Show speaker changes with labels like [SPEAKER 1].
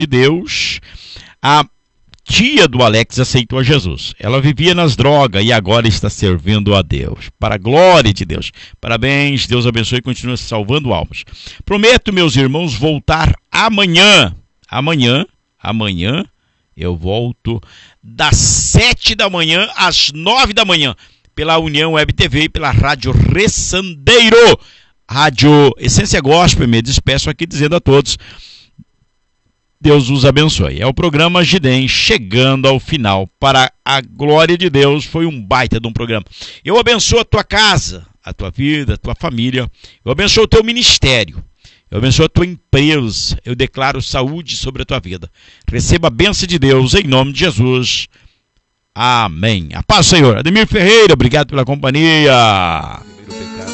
[SPEAKER 1] de Deus, a tia do Alex aceitou a Jesus. Ela vivia nas drogas e agora está servindo a Deus. Para a glória de Deus. Parabéns, Deus abençoe e continue salvando almas. Prometo, meus irmãos, voltar amanhã. Amanhã eu volto das 7 da manhã às 9 da manhã. Pela União Web TV e pela Rádio Ressandeiro. Rádio Essência Gospel. Me despeço aqui dizendo a todos: Deus os abençoe. É o programa Gidem chegando ao final. Para a glória de Deus, foi um baita de um programa. Eu abençoo a tua casa, a tua vida, a tua família. Eu abençoo o teu ministério. Eu abençoo a tua empresa. Eu declaro saúde sobre a tua vida. Receba a bênção de Deus em nome de Jesus. Amém. A paz do Senhor. Ademir Ferreira, obrigado pela companhia.